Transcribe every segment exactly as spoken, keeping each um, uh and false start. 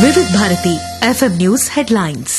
వివిధ Bharati FM news headlines.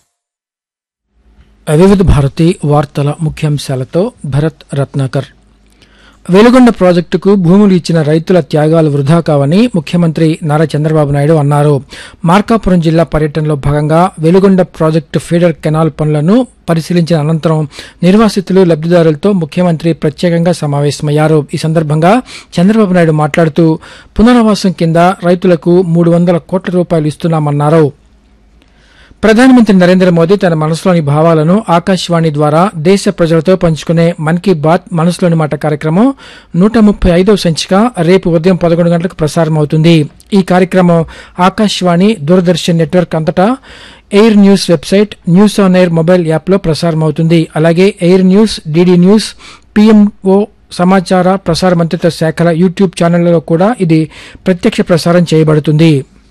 వివిధ భారతి వార్తల ముఖ్యాంశాలతో భరత్ రత్నాకర్. వెలుగొండ ప్రాజెక్టుకు భూములు ఇచ్చిన రైతుల త్యాగాలు వృధా కావని ముఖ్యమంత్రి నారా చంద్రబాబు నాయుడు అన్నారు. మార్కాపురం జిల్లా పర్యటనలో భాగంగా వెలుగొండ ప్రాజెక్టు ఫీడర్ కెనాల్ పనులను పరిశీలించిన అనంతరం నిర్వాసితులు లబ్దిదారులతో ముఖ్యమంత్రి ప్రత్యేకంగా సమావేశమయ్యారు. ఈ సందర్భంగా చంద్రబాబు నాయుడు మాట్లాడుతూ పునరావాసం కింద రైతులకు మూడు వందల కోట్ల రూపాయలు ఇస్తున్నామన్నారు. ప్రధానమంత్రి నరేంద్ర మోదీ తన మనసులోని భావాలను ఆకాశవాణి ద్వారా దేశ ప్రజలతో పంచుకునే మన్ కీ బాత్ మనసులోని మాట కార్యక్రమం నూట ముప్పై ఐదవ సంచిక రేపు ఉదయం పదకొండు గంటలకు ప్రసారమవుతుంది. ఈ కార్యక్రమం ఆకాశవాణి, దూరదర్శన్ నెట్వర్క్ అంతటా air news website, news on air mobile యాప్లో ప్రసారమవుతుంది. అలాగే air news, DD news, PMO సమాచార ప్రసార మంత్రిత్వ శాఖల యూట్యూబ్ ఛానళ్లలో కూడా ఇది ప్రత్యక్ష ప్రసారం చేయబడుతుంది.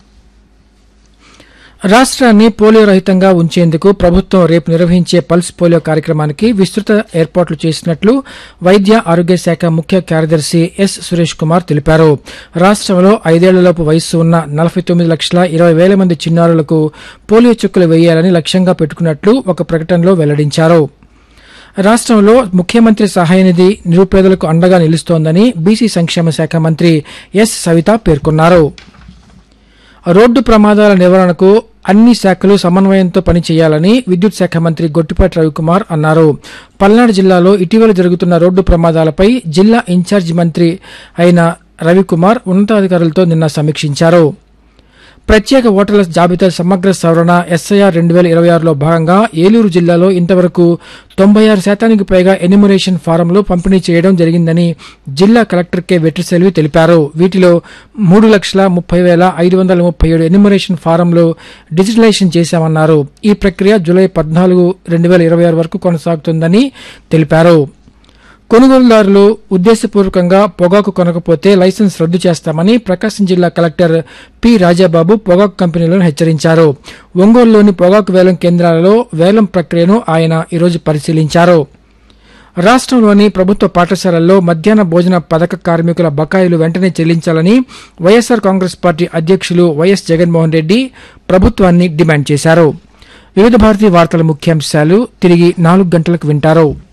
రాష్ట్రాన్ని పోలియో రహితంగా ఉంచేందుకు ప్రభుత్వం రేపు నిర్వహించే పల్స్ పోలియో కార్యక్రమానికి విస్తృత ఏర్పాట్లు చేసినట్లు వైద్య ఆరోగ్య శాఖ ముఖ్య కార్యదర్శి ఎస్ సురేష్ కుమార్ తెలిపారు. రాష్ట్రంలో ఐదేళ్లలోపు వయస్సు ఉన్న నలభై తొమ్మిది లక్షల ఇరవై వేల మంది చిన్నారులకు పోలియో చుక్కలు వేయాలని లక్ష్యంగా పెట్టుకున్నట్లు ఒక ప్రకటనలో వెల్లడించారు. రాష్ట్రంలో ముఖ్యమంత్రి సహాయనిధి నిరుపేదలకు అండగా నిలుస్తోందని బీసీ సంక్షేమ శాఖ మంత్రి ఎస్ సవిత పేర్కొన్నారు. రోడ్డు ప్రమాదాల నివారణకు అన్ని శాఖలు సమన్వయంతో పనిచేయాలని విద్యుత్ శాఖ మంత్రి గొట్టిపాటి రవికుమార్ అన్నారు. పల్నాడు జిల్లాలో ఇటీవల జరుగుతున్న రోడ్డు ప్రమాదాలపై జిల్లా ఇన్ఛార్జి మంత్రి అయిన రవికుమార్ ఉన్నతాధికారులతో నిన్న సమీక్షించారు. ప్రత్యేక ఓటర్ల జాబితా సమగ్ర సవరణ ఎస్ఐఆర్ రెండు వేల ఇరవై ఆరులో భాగంగా ఏలూరు జిల్లాలో ఇంతవరకు తొంభై ఆరు శాతానికి పైగా ఎన్యూమరేషన్ ఫారంలు పంపిణీ చేయడం జరిగిందని జిల్లా కలెక్టర్ కె వెట్రిసెల్వి తెలిపారు. వీటిలో మూడు లక్షల ముప్పై వేల ఐదు వందల ముప్పై ఏడు ఎన్యూమరేషన్ ఫారంలు డిజిటలైజేషన్ చేశామన్నారు. ఈ ప్రక్రియ జూలై పద్నాలుగు రెండు వేల ఇరవై ఆరు వరకు కొనసాగుతుందని తెలిపారు. కొనుగోలుదారులు ఉద్దేశపూర్వకంగా పొగాకు కొనకపోతే లైసెన్స్ రద్దు చేస్తామని ప్రకాశం జిల్లా కలెక్టర్ పి రాజాబాబు పొగాకు కంపెనీలను హెచ్చరించారు. ఒంగోలులోని పొగాకు వేలం కేంద్రాలలో వేలం ప్రక్రియను ఆయన ఈరోజు పరిశీలించారు. రాష్ట్రంలోని ప్రభుత్వ పాఠశాలల్లో మధ్యాహ్న భోజన పథక కార్మికుల బకాయిలు వెంటనే చెల్లించాలని వైఎస్సార్ కాంగ్రెస్ పార్టీ అధ్యక్షులు వైఎస్ జగన్మోహన్ రెడ్డి ప్రభుత్వాన్ని డిమాండ్ చేశారు. వివిధ భారతీ వార్తల ముఖ్యాంశాలు తిరిగి నాలుగు గంటలకు వింటారు.